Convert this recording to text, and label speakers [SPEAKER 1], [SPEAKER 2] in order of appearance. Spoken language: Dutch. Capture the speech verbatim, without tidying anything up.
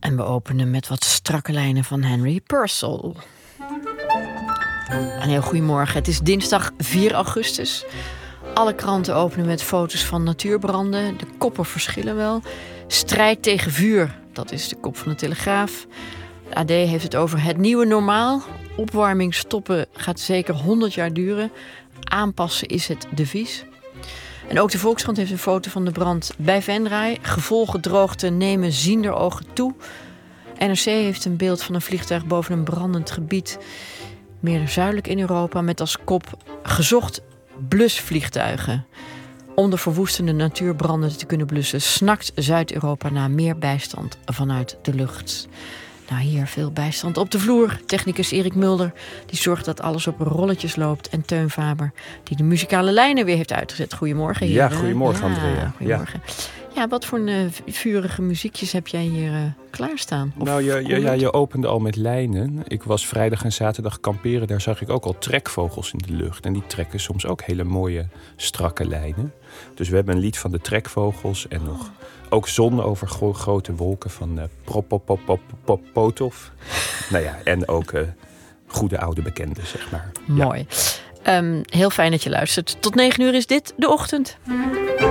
[SPEAKER 1] En we openen met wat strakke lijnen van Henry Purcell. Een heel goedemorgen. Het is dinsdag vier augustus. Alle kranten openen met foto's van natuurbranden. De koppen verschillen wel. Strijd tegen vuur, dat is de kop van de Telegraaf. De A D heeft het over het nieuwe normaal. Opwarming stoppen gaat zeker honderd jaar duren. Aanpassen is het devies. En ook de Volkskrant heeft een foto van de brand bij Venray. Gevolgen droogte nemen zienderogen toe. N R C heeft een beeld van een vliegtuig boven een brandend gebied. Meer zuidelijk in Europa met als kop gezocht blusvliegtuigen. Om de verwoestende natuurbranden te kunnen blussen snakt Zuid-Europa naar meer bijstand vanuit de lucht. Nou, hier veel bijstand op de vloer. Technicus Erik Mulder, die zorgt dat alles op rolletjes loopt. En Teun Faber, die de muzikale lijnen weer heeft uitgezet. Goedemorgen, heren.
[SPEAKER 2] Ja, goedemorgen,
[SPEAKER 1] ja,
[SPEAKER 2] Andrea.
[SPEAKER 1] Goedemorgen. Ja. ja, wat voor uh, vurige muziekjes heb jij hier uh, klaarstaan? Of
[SPEAKER 2] nou, je, je, ja, je opende al met lijnen. Ik was vrijdag en zaterdag kamperen. Daar zag ik ook al trekvogels in de lucht. En die trekken soms ook hele mooie, strakke lijnen. Dus we hebben een lied van de trekvogels en nog... Ook zon over gro- grote wolken van uh, Propopopopopotov. Nou ja, en ook uh, goede oude bekenden, zeg maar.
[SPEAKER 1] Mooi. Ja. Um, heel fijn dat je luistert. Tot negen uur is dit De Ochtend.